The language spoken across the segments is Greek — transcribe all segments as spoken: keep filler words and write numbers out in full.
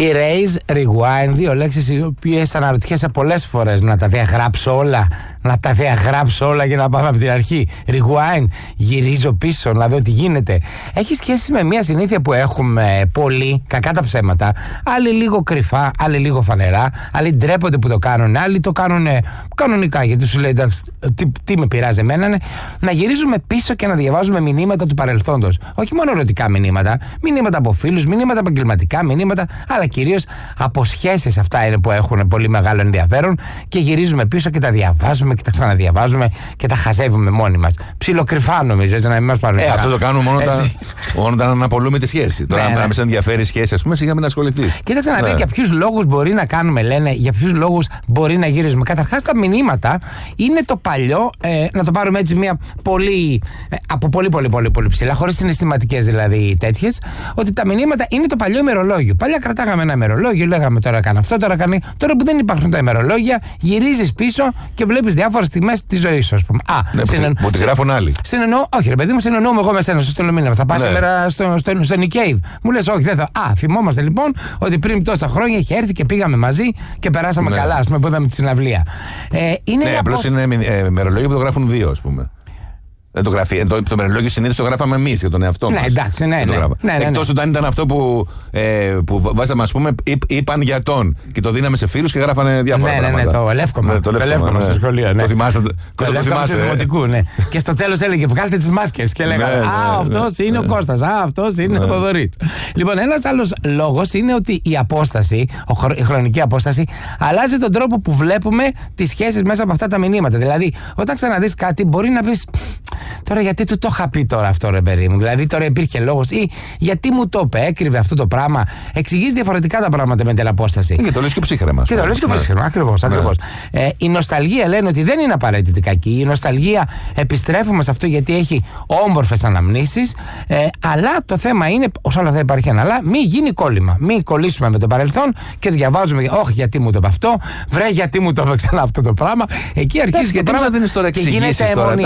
Η Raise, Rewind, δύο λέξεις οι οποίες αναρωτιέσαι πολλές φορές να τα διαγράψω όλα, να τα διαγράψω όλα για να πάμε από την αρχή. Rewind, γυρίζω πίσω να δω τι γίνεται. Έχει σχέση με μια συνήθεια που έχουμε πολλοί, κακά τα ψέματα, άλλοι λίγο κρυφά, άλλοι λίγο φανερά, άλλοι ντρέπονται που το κάνουν, άλλοι το κάνουν κανονικά γιατί σου λέει τι, τι με πειράζει εμένα, ναι, να γυρίζουμε πίσω και να διαβάζουμε μηνύματα του παρελθόντος. Όχι μόνο ερωτικά μηνύματα, μηνύματα από φίλους, μηνύματα επαγγελματικά μηνύματα, αλλά κυρίως από σχέσεις. Αυτά είναι που έχουν πολύ μεγάλο ενδιαφέρον και γυρίζουμε πίσω και τα διαβάζουμε και τα ξαναδιαβάζουμε και τα χαζεύουμε μόνοι μας. Ψιλοκρυφά νομίζω, έτσι να μην μας πάρουν. Ε, αυτό το κάνουμε μόνο όταν, όταν αναπολούμε τη σχέση. Τώρα, αν ναι. σε ενδιαφέρει η σχέση, ας πούμε, σιγά μην ασχοληθείς. Κοίταξε να δει ναι. για ποιους λόγους μπορεί να κάνουμε, λένε, για ποιους λόγους μπορεί να γυρίζουμε. Καταρχάς, τα μηνύματα είναι το παλιό, ε, να το πάρουμε έτσι μια πολύ, ε, από πολύ, πολύ, πολύ, πολύ ψηλά, χωρίς συναισθηματικές δηλαδή τέτοιες, ότι τα μηνύματα είναι το παλιό ημερολόγιο. Παλιά κρατάγαμε ένα ημερολόγιο, λέγαμε τώρα έκανε αυτό, τώρα κάνει. Τώρα που δεν υπάρχουν τα ημερολόγια, γυρίζεις πίσω και βλέπεις διάφορες στιγμές της ζωής σου, ας πούμε. Α, ναι, συνεν... που τη γράφουν άλλοι. Συνεννοώ, όχι, ρε παιδί μου, συνεννοούμε εγώ με σένα στο στέλνω μήνυμα. Θα πας ναι. σήμερα στο, στο, στο Nick Cave. Μου λες, όχι, δεν θα. Α, θυμόμαστε λοιπόν ότι πριν τόσα χρόνια είχε έρθει και πήγαμε μαζί και περάσαμε ναι. καλά, ας πούμε, που είδαμε τη συναυλία. Ε, είναι ναι, απλώς είναι ημερολόγιο που το γράφουν δύο, ας πούμε. Δεν το γράφει. Το, το μερολόγιο συνήθως το γράφαμε εμείς για τον εαυτό μας. Ναι, εντάξει, ναι, ναι. ναι, ναι, ναι. Εκτός όταν ήταν αυτό που, ε, που βάζαμε, ας πούμε, είπ, είπαν για τον. Και το δίναμε σε φίλους και γράφανε διάφορα ναι, πράγματα. Ναι, ναι, το ελεύκομα. Ναι, το ελεύκομα ναι. στο σχολείο. Ναι. Το θυμάστε. Το, το ελεύκομα του δημοτικού, ναι. Και στο τέλος έλεγε βγάλτε τις μάσκες. Και λέγανε ναι, α, ναι, αυτός ναι, είναι ναι. ο Κώστας. Α, αυτός είναι ναι. ο Θοδωρής. Λοιπόν, ένας άλλος λόγος είναι ότι η απόσταση, η χρονική απόσταση, αλλάζει τον τρόπο που βλέπουμε τις σχέσεις μέσα από αυτά τα μηνύματα. Δηλαδή, όταν ξαναδείς κάτι, μπορεί να πεις τώρα γιατί του το είχα πει τώρα αυτό, ρε παιδί μου. Δηλαδή τώρα υπήρχε λόγος ή γιατί μου το είπε, έκρυβε αυτό το πράγμα. Εξηγείς διαφορετικά τα πράγματα με την απόσταση. Και το λες και ψύχρεμα. Και το λες και ψύχρεμα, ακριβώς. ακριβώς. Ε, η νοσταλγία λένε ότι δεν είναι απαραίτητη κακή. Η νοσταλγία επιστρέφουμε σε αυτό γιατί έχει όμορφες αναμνήσεις. Ε, αλλά το θέμα είναι, όσο όλα θα υπάρχει ένα αλλά, μην γίνει κόλλημα. Μην κολλήσουμε με το παρελθόν και διαβάζουμε, όχι γιατί μου το είπε αυτό, βρε γιατί μου το είπε ξανά αυτό το πράγμα. Εκεί αρχίζει και πράγμα δεν είναι τώρα εξηγήσεις.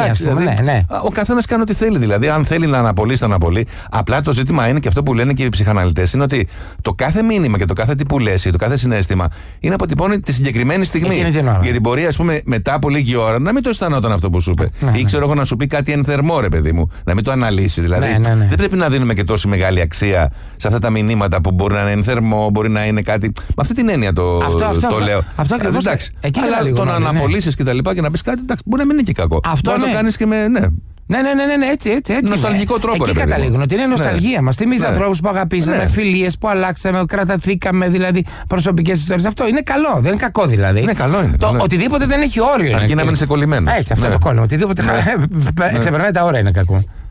Ο καθένας κάνει ό,τι θέλει. Δηλαδή, αν θέλει να αναπολύσει, θα αναπολύει. Απλά το ζήτημα είναι και αυτό που λένε και οι ψυχαναλυτές είναι ότι το κάθε μήνυμα και το κάθε τι που λες, το κάθε συναίσθημα είναι αποτυπώνει τη συγκεκριμένη στιγμή. Γιατί μπορεί, ας πούμε, μετά από λίγη ώρα να μην το αισθανόταν αυτό που σου είπε. Ναι, ή ξέρω εγώ να σου πει κάτι ενθερμό, ρε παιδί μου, να μην το αναλύσει. Δηλαδή, ναι, ναι, ναι. δεν πρέπει να δίνουμε και τόση μεγάλη αξία σε αυτά τα μηνύματα που μπορεί να είναι ενθερμό, μπορεί να είναι κάτι. Με αυτή την έννοια το, αυτό, το, αυτό, το λέω. Αυτό ακριβώς. Αλλά το να αναπολύσει και τα λοιπά και να πει κάτι, εντάξει, μπορεί να μην είναι και κακό. Αυτό να το κάνει και με. Ναι, ναι, ναι, ναι, έτσι, έτσι, έτσι. Νοσταλγικό τρόπο. Εκεί καταλήγουν ότι είναι νοσταλγία. Ναι. Μας θυμίζει ναι. ανθρώπους που αγαπήσαμε, ναι. φιλίες που αλλάξαμε, κραταθήκαμε, δηλαδή προσωπικές ιστορίες. Αυτό είναι καλό, δεν είναι κακό δηλαδή. Είναι καλό είναι. Το, καλό. Οτιδήποτε δεν έχει όριο. Αρκεί να μην είσαι κολλημένος. Έτσι, αυτό ναι. το κόλλημα. Οτιδήποτε ναι. ξεπερνάει τα όρια είναι κακό.